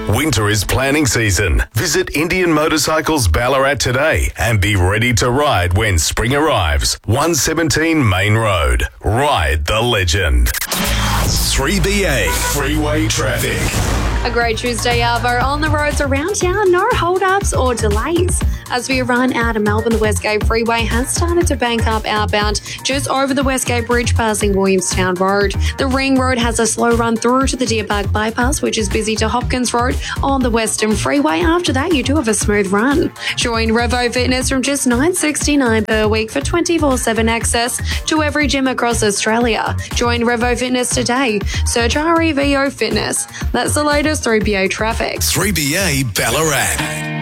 Winter is planning season. Visit Indian Motorcycles Ballarat today and be ready to ride when spring arrives. 117 Main Road. Ride the legend. 3BA Freeway Traffic. A great Tuesday, Arvo. On the roads around town, no hold-ups or delays. As we run out of Melbourne, the Westgate Freeway has started to bank up outbound just over the Westgate Bridge passing Williamstown Road. The Ring Road has a slow run through to the Deer Park Bypass, which is busy to Hopkins Road on the Western Freeway. After that, you do have a smooth run. Join Revo Fitness from just $9.69 per week for 24/7 access to every gym across Australia. Join Revo Fitness today. Search REVO Fitness. That's the latest 3BA traffic. 3BA Ballarat.